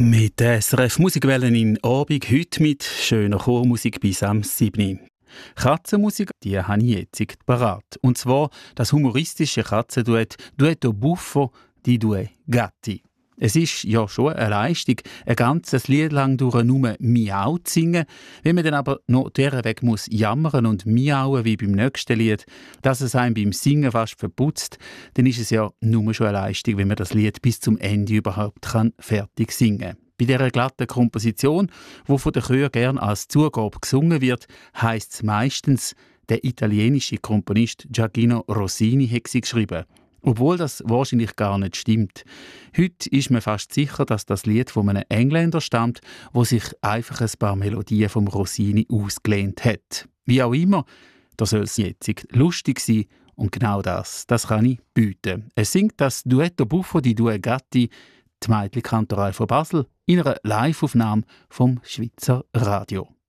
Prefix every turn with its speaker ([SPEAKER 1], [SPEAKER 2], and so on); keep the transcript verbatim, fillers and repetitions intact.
[SPEAKER 1] Mit der S R F Musikwellen in Abend, heute mit schöner Chormusik bis am sieben. Katzenmusik, die habe ich jetzt parat. Und zwar das humoristische Katzenduett «Duetto Buffo» di due Gatti. Es ist ja schon eine Leistung, ein ganzes Lied lang durch nur «Miau» zu singen. Wenn man dann aber noch dieser Weg muss jammern und miauen wie beim nächsten Lied, dass es einem beim Singen fast verputzt, dann ist es ja nur schon eine Leistung, wenn man das Lied bis zum Ende überhaupt kann fertig singen kann. Bei dieser glatten Komposition, die von den Chören gern als Zugabe gesungen wird, heisst es meistens, der italienische Komponist Gioachino Rossini hat sie geschrieben. Obwohl das wahrscheinlich gar nicht stimmt. Heute ist man fast sicher, dass das Lied von einem Engländer stammt, wo sich einfach ein paar Melodien vom Rossini ausgelehnt hat. Wie auch immer, da soll es jetzt lustig sein und genau das, das kann ich bieten. Es singt das Duetto Buffo di due Gatti, die Mädchenkantorei von Basel, in einer Live-Aufnahme vom Schweizer Radio.